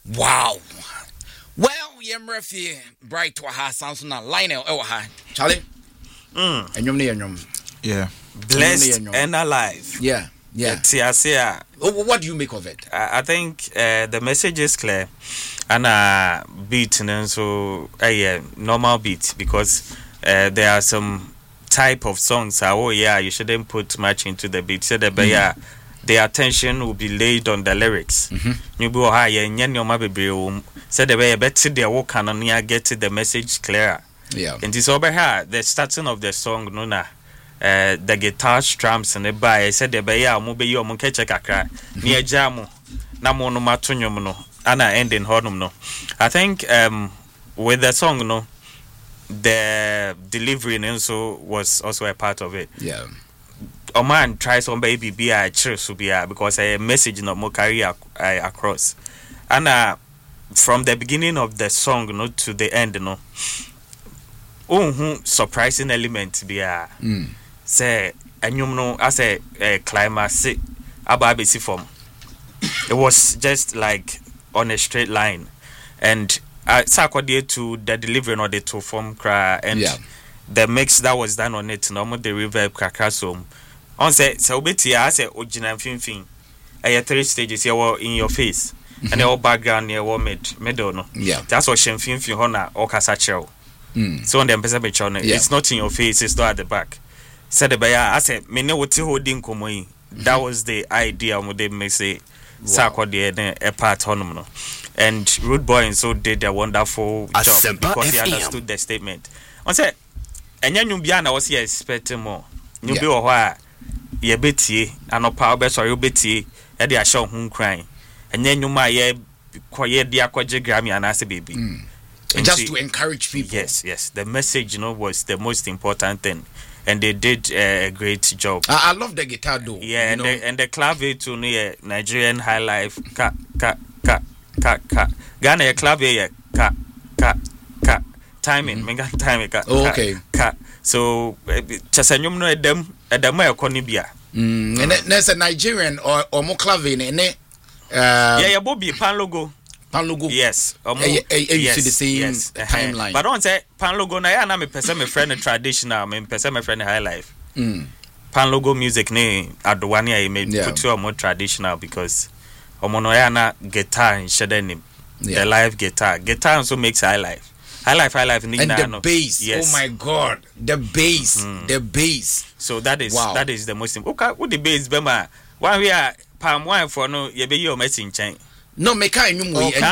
Wow. Well, Yemrefi, bright to her sounds on a line or Charlie. And you yeah. Blessed and alive. Yeah. What do you make of it? I think the message is clear. And beat and so a normal beat because there are some type of songs. You shouldn't put much into the beat. So the attention will be laid on the lyrics. You go high and you said the way better the walk and get the message clearer. Yeah. And it's over here, the starting of the song, the guitar strums and the by said the bay mube you monkecha kakra near jamu namono matunyum no ana ending honum no. I think with the song the delivery and also was also a part of it. Yeah. A man tries on baby be a church because a message no more carry across. And from the beginning of the song to the end surprising element be say enyum as a climax ababesi form. It was just like on a straight line and sakwade to the delivery no the to form cry and the mix that was done on it no the reverb kakra so on say obeti as a original finfin 3 stages here in your face and your background near middle no that's what shem finfin hona or kasa chero so on the empesa it's not in your face, it's not at the back. Said the baya I said me no ti holding komo that was the idea of they may say sakwade a part honum no. And Rude Boy and so did a wonderful job because he understood the statement. On said enya nyumbia na was here expecting more. Nyumbi o hwa ye betie anopa obeso ye betie e de ahye ho kran. Enya nyuma ye koye de akwaje Grammy anase baby. And just to encourage people. Yes. The message, was the most important thing, and they did a great job. I love the guitar though. Yeah, and the clave too, Nigerian high life. Ka. Ghana clave ka. Timing, mega timing ka. Oh, okay. Ka. So chasanyum no edem ekonibia. And there's a Nigerian or more clave ne. Yeah, Bobby Pan logo. Pan logo. Yes. You see the same timeline. But don't say Pan logo na me person my friend traditional, me person my friend high life. Pan logo music ne adwani I may put you more traditional because omono na guitar and shedenim. The live guitar also makes high life. High life and the bass. Yes. Oh my God, the bass. So that is the most important. Okay, with the bass bema one we are palm wine for no ye be your message chain. No, make I knew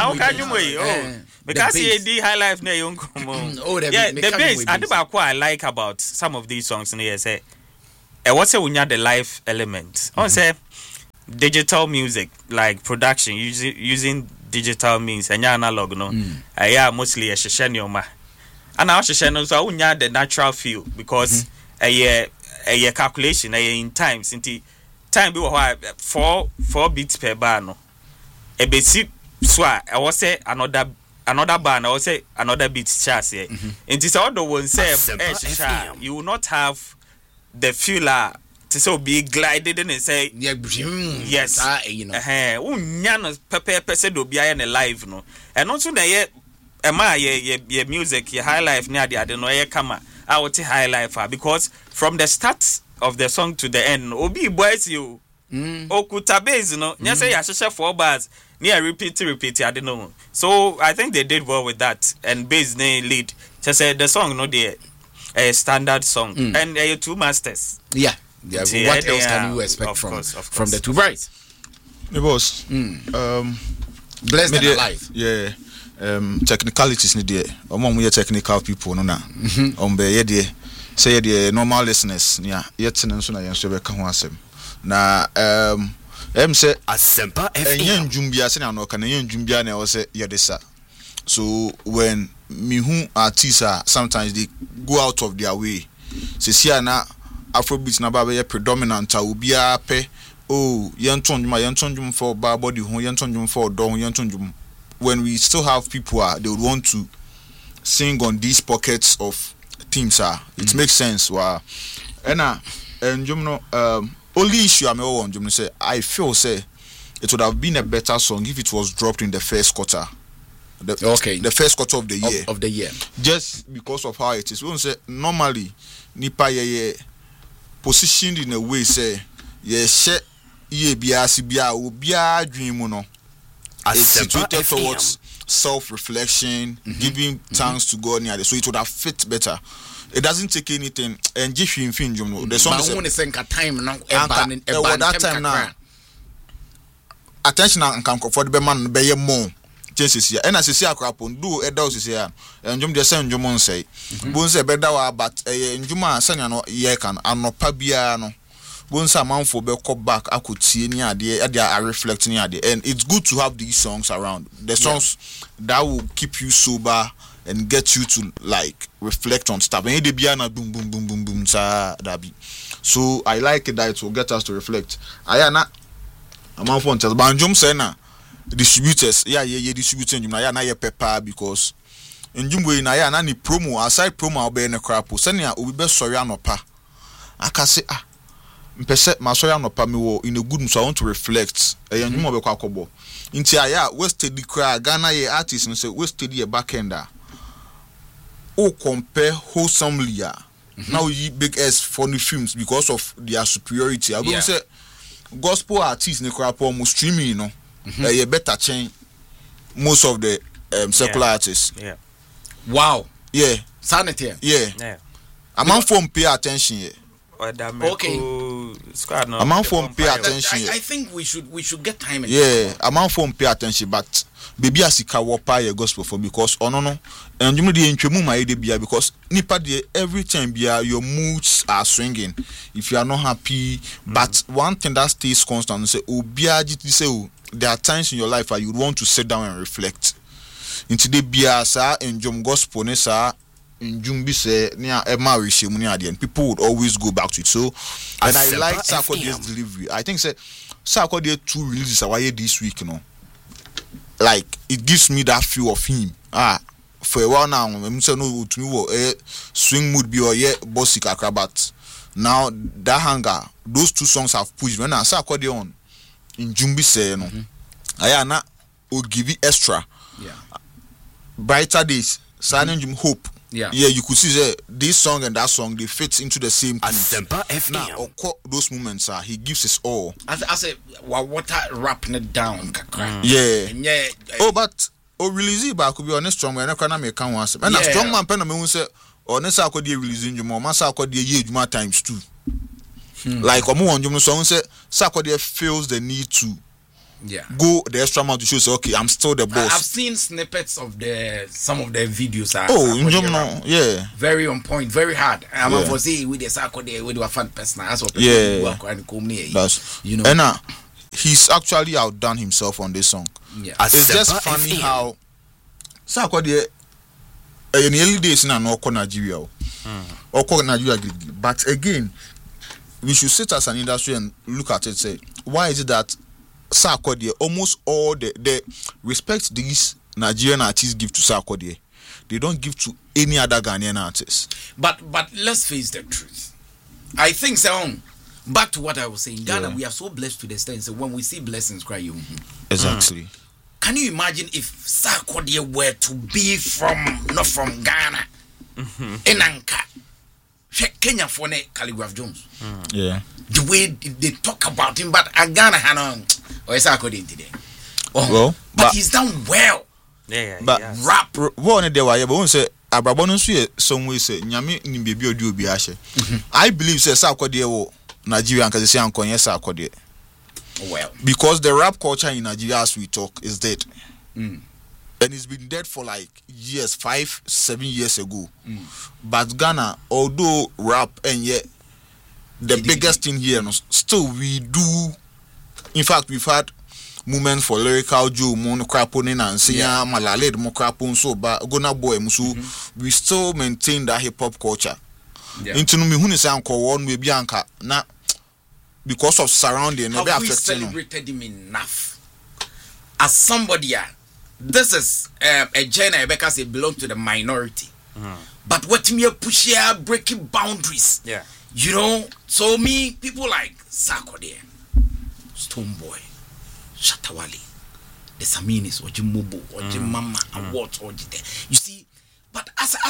because the high life na the bass I like about some of these songs in here say what's when you the live element. On say digital music like production using digital means and analog mostly a sheshenioma. And now shesheno so unya the natural feel because a calculation in times into time be 4 beats per bar no. A basic swa I was say another bar I was say another beat chassis. It is all the one say you will not have the feeler to so be glided and say yes unyano pepe say do be in live no and also na ye music ye high life near the no ye kama out high life because from the start of the song to the end obi boys you okuta base say ya 4 bars near repeat I don't know. So I think they did well with that and bass name lead just say the song a standard song and 2 masters. Yeah, what else can you expect from the 2 brides? The boss blessed and alive. Yeah. Technicalities ni there. We technical people no na. Be there. Say the normal listeners nia yet nso na yenso be ka ho asem. Na say Asempa FM Jumbia se na no ka na Jumbia na wo say yedesa. So when me hu artists sometimes they go out of their way. Se sia na Afrobeat na ba be predominant obi a pe yenton dwuma for ba body ho yenton dwuma for do ho yenton dwuma. When we still have people they would want to sing on these pockets of themes it makes sense and only issue I'm on say I feel say it would have been a better song if it was dropped in the first quarter. The first quarter of the year. Of the year. Just because of how it is. We don't say normally nipa ye positioned in a way say share ye biasi bia obia dream no. It's situated towards self-reflection, giving thanks to God near. So it would have fit better. It doesn't take anything and just you fin the song is time now that time now attention and come for the man be more chances here and as you see akrapon do e daw sisi ya njum de say njum on say bon say be daw but njum asanya no ye kan anopa bia no bon say manfo be come back akotie ni ade I reflect ni ade, and it's good to have these songs around, the songs that will keep you sober and get you to like reflect on stuff. And they be na boom boom boom boom boom sa that be. So I like it that it will get us to reflect. Ayana amount for tell banjum say na distributors distributing na na ye pepper because in jumwe na na ni promo aside promo obe na crap send ya obi be sorry anopa aka say mpese ma sorry anopa me wo in a good mood, so I want to reflect njum obe kwa akobo nti aya we steady cry Ghana ye artist no say we steady a back ender o compare wholesomely now you big ass funny films because of their superiority. I go say gospel artists ne crap almost streaming, you know. You better change most of the secular artists. Yeah. Wow. Yeah. Sanity. Yeah. I'm on phone pay attention here. Okay. I'm on phone pay attention here. I think we should get time. Yeah. I'm on phone pay attention, but baby asika wopa your gospel for because no and you dey ntwemu my dey bia because nipa dey every time bia your moods are swinging if you are not happy, but one thing that stays constant say obia jiti say there are times in your life where you want to sit down and reflect into the bia sa enjom gospel ne sa enjum bi say near ema rehemu ne ade, and people would always go back to it. So and I like Sarkodie's delivery. I think say Sarkodie 2 releases away this week, you know. Like it gives me that feel of him. For a while now, I'm saying no to me swing mood be or bossy kakra, but now that hunger, those 2 songs have pushed when I saw Sarkodie on in Jumbi say no. Ayana will give you extra. Yeah. Brighter days, signing Jum hope. Yeah, you could see this song and that song they fit into the same thing. Now, those moments he gives his all. I say water wrapping it down. Yeah. But release it back could be honest strong man. I can't make one. And a strong man pen me say honest I could releasing you more. Massa could ye more times 2. Like on you song say Sarkodie feels the need to go the extra mile to show say okay I'm still the boss. I've seen snippets of some of the videos. Very on point, very hard. I'm for say with the Sarkodie with a fan person. That's what work and come near. That's you know. And he's actually outdone himself on this song. Yeah, it's just funny how Sarkodie in the early days na no Nigeria or Nigeria, but again we should sit as an industry and look at it. Say why is it that Sarkodie almost all the respect these Nigerian artists give to Sarkodie, they don't give to any other Ghanaian artist. But let's face the truth. I think so. Back to what I was saying, Ghana, we are so blessed to the extent so when we see blessings cry you. Exactly. Can you imagine if Sarkodie were to be not from Ghana, in Anka, Kenya for Calligraph Jones? Yeah. The way they talk about him, but Ghana Hanon or Sarkodie today. But he's done well. Yeah. But rap one day why but say Abrabonu so some way say nyame ni bebi odi obi ahye. I believe say Sarkodie wo Nigeria can say Ankonye Sarkodie. Well, because the rap culture in Nigeria as we talk is dead. And it's been dead for like years, 5-7 years ago. But Ghana, although rap and yet the biggest thing here, still we do. In fact, we've had moments for lyrical Joe, Mono Craponin and Siya Malale, Mokrapon, so but Gona Boy Musu, we still maintain that hip hop culture. Into me, who is Uncle one way Bianca, not because of surrounding. Have we celebrated him enough? As somebody, this is a genre Rebecca say belong to the minority. But what me push here breaking boundaries. Yeah. You know, so me people like Sarkodie, Stonebwoy, Shatawale, the Saminis, or Jim Mubu, or Jim Mama, and what, or you see. But as I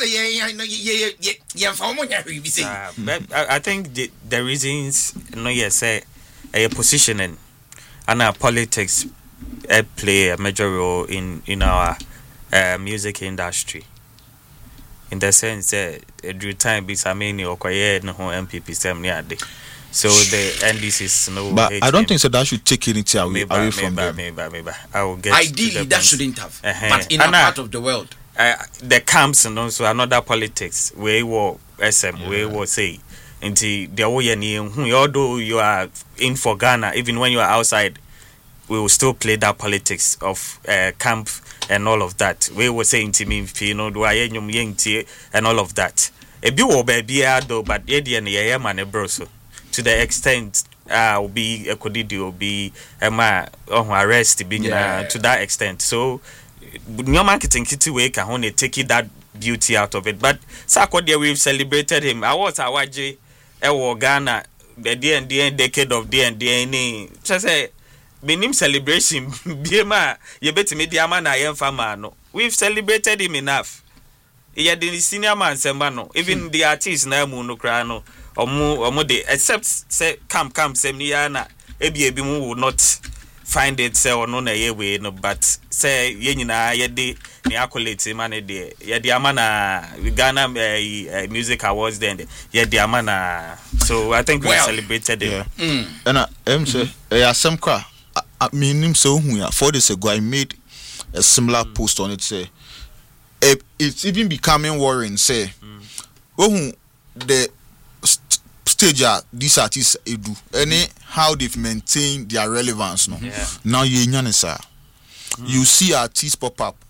think the reasons, say a positioning and our politics play a major role in our music industry. In the sense that every time be Samini or Koye no MPP stem near day. So the NDC is no. But I don't think so that should take anything away from them. Maybe. I will get. Ideally, that shouldn't have. But in a part of the world, the camps and also another politics where were SM where was say until the way although you are in for Ghana, even when you are outside, we will still play that politics of camp and all of that. We were saying to me, do I and all of that. A bill baby though, but Eddie man broso to the extent will be a codidi will be arrest being to that extent. So no marketing kitty way can only take that beauty out of it. But Sakodia, we've celebrated him. I was Awaji Ghana, the DND decade of DND. Just say Minim celebration, Bima, you bet me the man I am famano. We've celebrated him enough. He had the senior man Sembano, even the artist Namuno Crano or Mode, except say come Semniana, Ebi will not find it say or no way, no, but say Yenina Yedi, the accolades, man, the Amana Ghana Music Awards then, the Amana. So I think we celebrated him. And I'm say, some cry. I mean, so 4 days ago, I made a similar post on it. Say, it's even becoming worrying. Say, the stage these artists do, any how they've maintained their relevance. No, now you see artists pop up.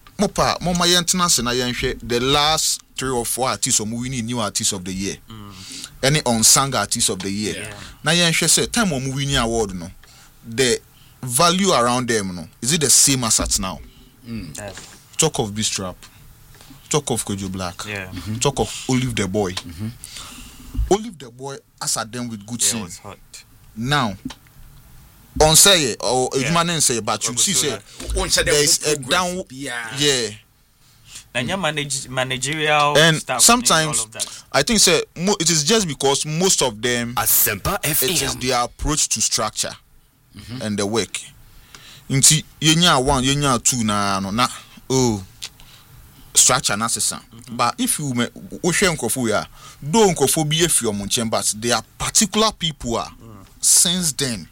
The last 3 or 4 artists are winning new artists of the year. Any unsung artists of the year. Now you say time we winning award. No, the value around them, no? Is it the same as at now? Talk of Beast Trap, talk of Kojo Black, talk of Olive the Boy. Olive the Boy as at them with good scene. Now, on say or man say, but you see say there's a down, and your managerial and stuff sometimes and all of that. I think say it is just because most of them it is their approach to structure. And the work. Inti yenya 1, yenya 2 na structure necessary. But if you ohwe nkofo ya, do nkofo bi efi omo chambers, there are particular people since then.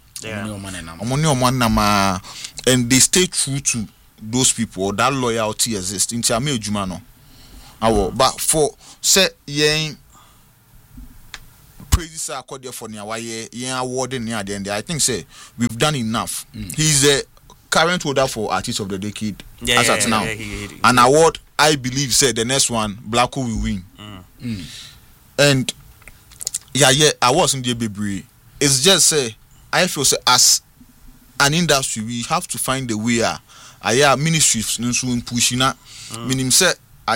And they stay true to those people, or that loyalty exists. Inti ame ejuma no. But for say yen praises are called there for awarding near the end. I think say we've done enough. He's the current holder for Artist of the Decade as at now. An award I believe said the next one Blacko will win. And I wasn't the baby. It's just say I feel say as an industry we have to find a way. Ministries no pushing meaning say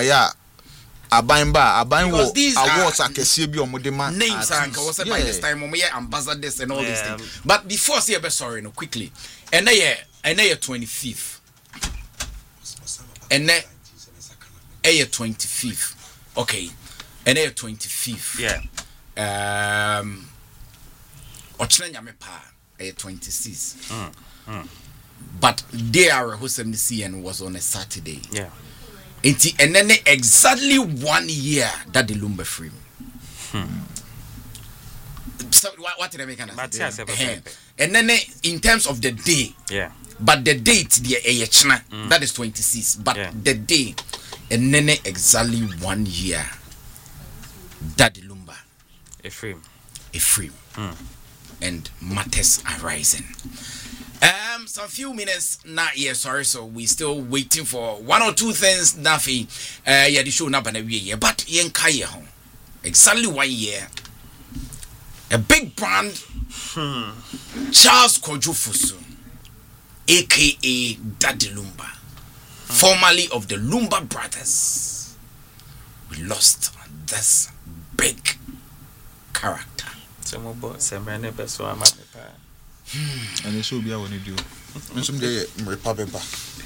because these awards are names by this time ambassadors and all these things. But before say sorry no quickly. And year 25th. And year 25th. Okay. And year 25th. Yeah. Ochna nyame pa 26. But there who CN was on a Saturday. Yeah. And then exactly 1 year that the Lumba free. So what did I make? And then in terms of the day, but the date the that is 26. But the day, and then exactly 1 year that the Lumba a free, and matters are rising. Some few minutes now. Sorry, so we still waiting for 1 or 2 things. Nothing. The show not gonna be here, but exactly 1 year. A big brand, Charles Kojo Fusu, aka Daddy Lumba, formerly of the Lumba Brothers. We lost this big character. And it's so be I want to do. Some day Republic.